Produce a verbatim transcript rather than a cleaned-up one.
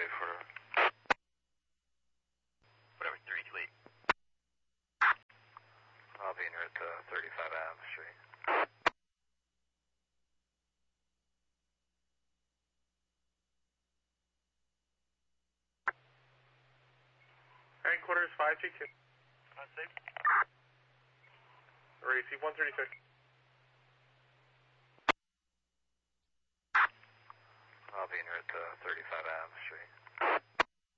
wait for her. Whatever, three two eight. I'll be in here at uh, thirty-five Adams Street. Headquarters five two two. Unsafe. Receive one thirty-six. I'll be in here at uh, thirty-five Adams Street.